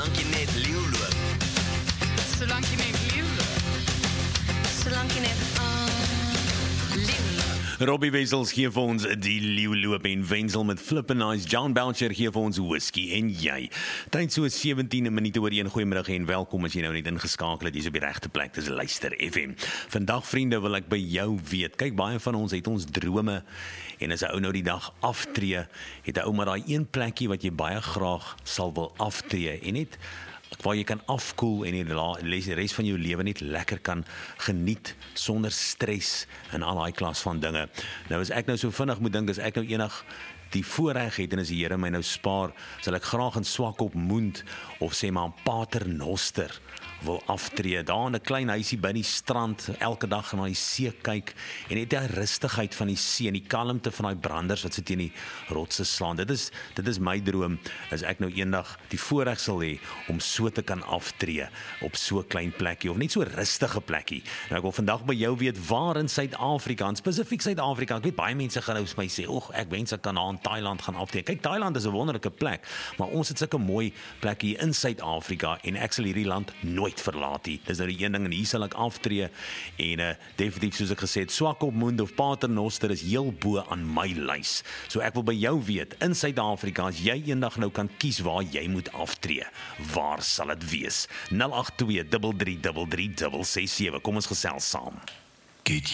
Solank jy net leeu loop. Solank jy net leeu loop. Solank jy net leeu loop. Robbie Wessels gee vir ons die leeuloop en Wenzel met Flippin' Nice. John Belcher gee vir ons whisky en jy. Tyd so 17 minute oor 1. Goeiemiddag en welkom as jy nou net ingeskakel het. Hier is op die regte plek, dis Luister FM. Vandag vriende wil ek by jou weet. Kyk, baie van ons het ons drome en as 'n ou nou die dag aftree, het 'n ou maar daai een plekkie wat jy baie graag sal wil aftree en net waar jy kan afkoel en die res van jou lewe net lekker kan geniet sonder stres en al daai klas van dinge. Nou as ek nou so vinnig moet dink, as ek nou enig die voorreg het en as die Here my nou spaar, sal ek graag in Swakopmund of sê maar in Paternoster wil aftree, daar in 'n klein huisie by die strand, elke dag na die see kyk en net die rustigheid van die see en die kalmte van daai branders wat sit teen die rotse slaan. Dit is my droom, as ek nou eendag die voorreg sal hê om so te kan aftree op so 'n klein plekkie of net so 'n rustige plekkie. Nou ek wil vandag by jou weet, waar in Suid-Afrika, en spesifiek Suid-Afrika, ek weet baie mense gaan nou vir my sê, ek wens ek kan na in Thailand gaan aftree. Kyk, Thailand is 'n wonderlike plek, maar ons het sulke mooi plekke hier in Suid-Afrika en ek sal hierdie land nooit verlaat nie. Dis nou die een ding en hier sal ek aftree en definitief soos ek gesê het, Swakopmund of Paternoster is heel bo aan my lys. So ek wil by jou weet, in Suid-Afrika, as jy eendag nou kan kies waar jy moet aftree, waar sal dit wees? 082 3333 667. Kom ons gesels saam.